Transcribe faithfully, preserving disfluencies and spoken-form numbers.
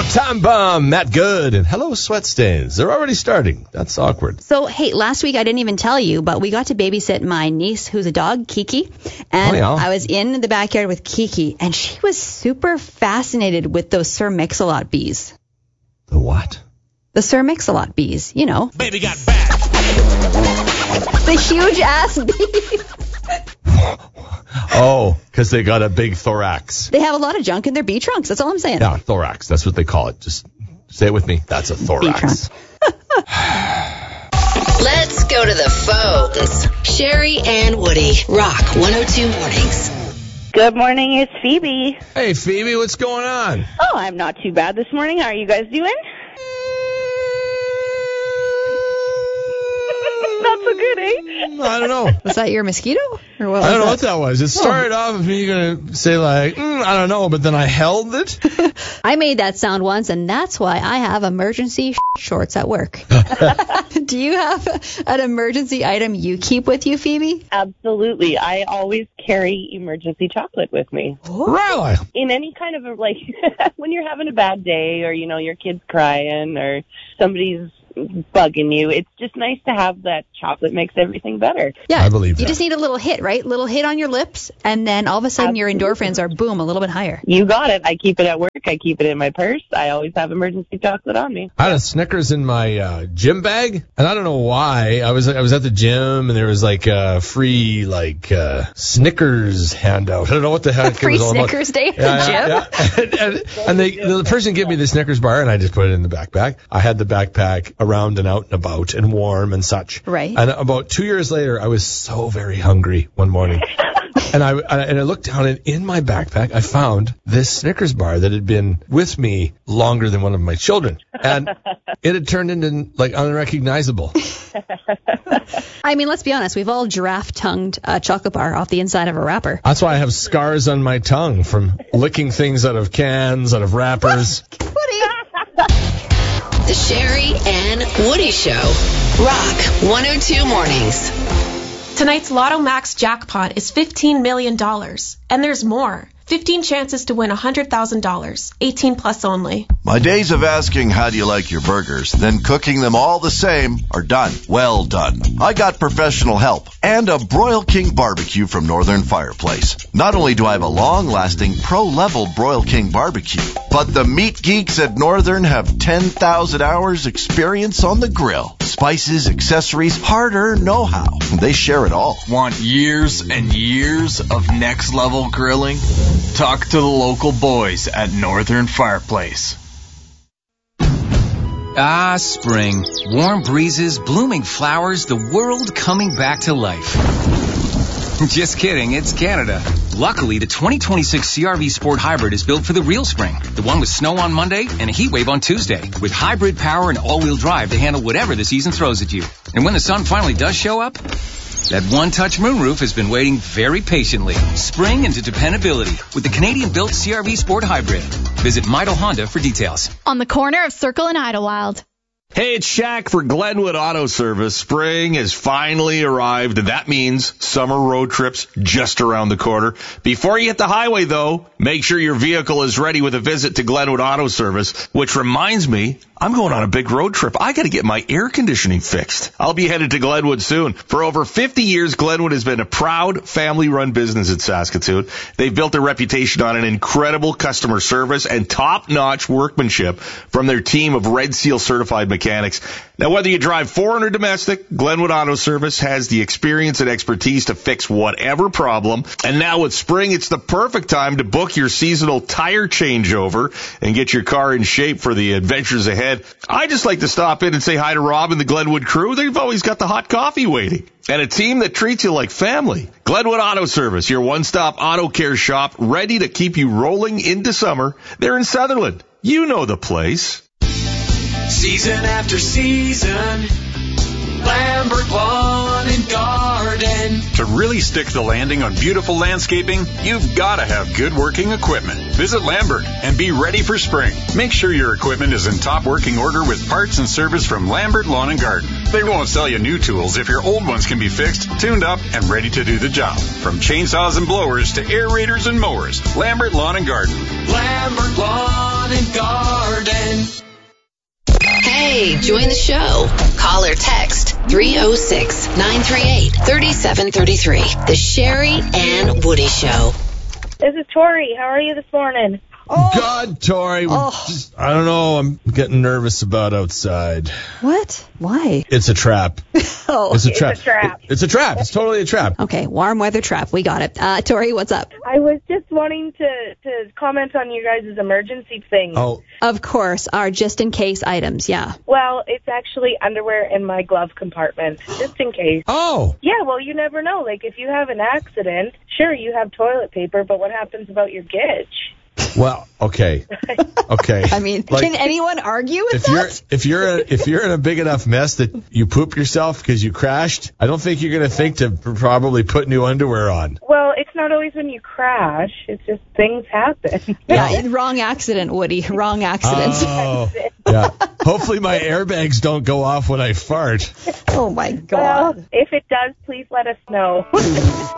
Time Bomb, Matt Good, and hello, Sweat Stains. They're already starting. That's awkward. So, hey, last week I didn't even tell you, but we got to babysit my niece, who's a dog, Kiki. And oh, yeah. I was in the backyard with Kiki, and she was super fascinated with those Sir Mix-a-Lot bees. The what? The Sir Mix-a-Lot bees, you know. Baby got back. The huge ass bees. Oh, because they got a big thorax. They have a lot of junk in their bee trunks. That's all I'm saying. Yeah, thorax. That's what they call it. Just say it with me. That's a thorax. Let's go to the phones. Sherry and Woody, Rock one oh two Mornings. Good morning, it's Phoebe. Hey, Phoebe, what's going on? Oh, I'm not too bad this morning. How are you guys doing? Not so good, eh? I don't know. Was that your mosquito? Or what I don't know was what that was. It started oh. off with me going to say, like, mm, I don't know, but then I held it. I made that sound once, and that's why I have emergency shorts at work. Do you have an emergency item you keep with you, Phoebe? Absolutely. I always carry emergency chocolate with me. Really? In any kind of, a, like, when you're having a bad day or, you know, your kid's crying or somebody's bugging you, it's just nice to have that chocolate. Makes everything better. Yeah, I believe you that. just need a little hit, right? Little hit on your lips, and then all of a sudden Absolutely. your endorphins are, boom, a little bit higher. You got it. I keep it at work. I keep it in my purse. I always have emergency chocolate on me. I had a Snickers in my uh, gym bag, and I don't know why. I was I was at the gym, and there was like a free like uh, Snickers handout. I don't know what the heck Free it was all about. Snickers day at Yeah, the gym? yeah, yeah. And, and, and they, the person gave me the Snickers bar, and I just put it in the backpack. I had the backpack around and out and about and warm and such. Right. And about two years later, I was so very hungry one morning. And I, and I looked down, and in my backpack, I found this Snickers bar that had been with me longer than one of my children. And it had turned into, like, unrecognizable. I mean, let's be honest. We've all giraffe-tongued a chocolate bar off the inside of a wrapper. That's why I have scars on my tongue from licking things out of cans, out of wrappers. Woody. The Sherry and Woody Show. Rock one oh two Mornings. Tonight's Lotto Max jackpot is fifteen million dollars. And there's more. fifteen chances to win one hundred thousand dollars. eighteen plus only. My days of asking how do you like your burgers, then cooking them all the same are done. Well done. I got professional help and a Broil King barbecue from Northern Fireplace. Not only do I have a long-lasting pro-level Broil King barbecue, but the meat geeks at Northern have ten thousand hours experience on the grill. Spices, accessories, harder know-how. They share it all. Want years and years of next-level grilling? Talk to the local boys at Northern Fireplace. Ah, spring. Warm breezes, blooming flowers, the world coming back to life. Just kidding, it's Canada. Luckily, the twenty twenty-six C R V Sport Hybrid is built for the real spring. The one with snow on Monday and a heat wave on Tuesday. With hybrid power and all-wheel drive to handle whatever the season throws at you. And when the sun finally does show up, that one-touch moonroof has been waiting very patiently. Spring into dependability with the Canadian-built C R V Sport Hybrid. Visit Midel Honda for details. On the corner of Circle and Idlewild. Hey, it's Shaq for Glenwood Auto Service. Spring has finally arrived, and that means summer road trips just around the corner. Before you hit the highway, though, make sure your vehicle is ready with a visit to Glenwood Auto Service, which reminds me, I'm going on a big road trip. I got to get my air conditioning fixed. I'll be headed to Glenwood soon. For over fifty years, Glenwood has been a proud family-run business in Saskatoon. They've built their reputation on an incredible customer service and top-notch workmanship from their team of Red Seal certified mechanics. Mechanics. Now, whether you drive foreign or domestic, Glenwood Auto Service has the experience and expertise to fix whatever problem. And now with spring, it's the perfect time to book your seasonal tire changeover and get your car in shape for the adventures ahead. I just like to stop in and say hi to Rob and the Glenwood crew. They've always got the hot coffee waiting. And a team that treats you like family. Glenwood Auto Service, your one-stop auto care shop, ready to keep you rolling into summer. They're in Sutherland. You know the place. Season after season, Lambert Lawn and Garden. To really stick the landing on beautiful landscaping, you've got to have good working equipment. Visit Lambert and be ready for spring. Make sure your equipment is in top working order with parts and service from Lambert Lawn and Garden. They won't sell you new tools if your old ones can be fixed, tuned up, and ready to do the job. From chainsaws and blowers to aerators and mowers, Lambert Lawn and Garden. Lambert Lawn and Garden. Join the show. Call or text three oh six, nine three eight, three seven three three. The Sherry and Woody Show. This is Tori. How are you this morning? Oh. God, Tori. Oh. Just, I don't know. I'm getting nervous about outside. What? Why? It's a trap. Oh, it's a it's trap. a trap. It, it's a trap. It's totally a trap. Okay, warm weather trap. We got it. Uh, Tori, what's up? I was just wanting to, to comment on you guys' emergency thing. Oh. Of course, our just-in-case items, yeah. Well, it's actually underwear in my glove compartment, just in case. Oh. Yeah, well, you never know. Like, if you have an accident, sure, you have toilet paper, but what happens about your gitch? Well, okay, okay. I mean, like, can anyone argue with if that? you're if you're a, if you're in a big enough mess that you poop yourself because you crashed, I don't think you're going to think to probably put new underwear on. Well, it's not always when you crash. It's just things happen. Yeah, wrong accident, Woody. Wrong accident. Oh, yeah. Hopefully my airbags don't go off when I fart. Oh my God. Well, if it does, please let us know.